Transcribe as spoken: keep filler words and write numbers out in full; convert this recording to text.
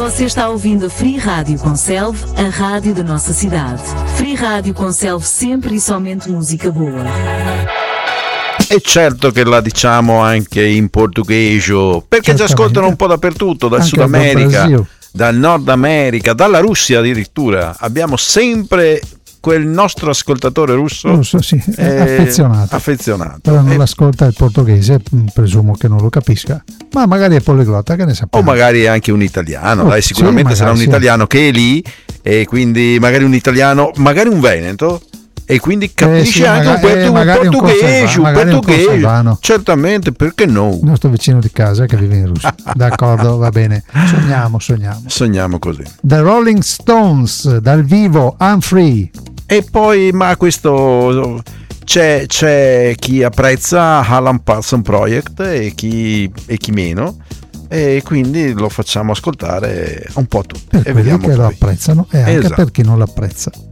Você está ouvindo a Free Rádio Conselve, a rádio da nossa cidade. Free Rádio Conselve, sempre e somente música boa. E certo che la diciamo anche in portoghese, perché ci ascoltano un po' dappertutto, dal anche Sud America, dal Nord America, dalla Russia addirittura. Abbiamo sempre quel nostro ascoltatore russo, russo sì, eh, affezionato. affezionato. Però non e... ascolta il portoghese, presumo che non lo capisca, ma magari è poliglotta, che ne sappiamo. O magari anche un italiano, oh, dai, sicuramente sì, sarà un sì. italiano che è lì, e quindi magari un italiano, magari un veneto, e quindi capisce eh sì, anche magari, un, eh, un portoghese, un portoghese, un certamente, perché no? Il nostro vicino di casa che vive in Russia. D'accordo, va bene. Sogniamo, sogniamo. Sogniamo così. The Rolling Stones dal vivo, I'm Free. E poi, ma questo c'è, c'è chi apprezza Alan Parsons Project e chi, e chi meno, e quindi lo facciamo ascoltare un po' tutti. Per e quelli vediamo che poi. lo apprezzano e anche Esatto. per chi non lo apprezza.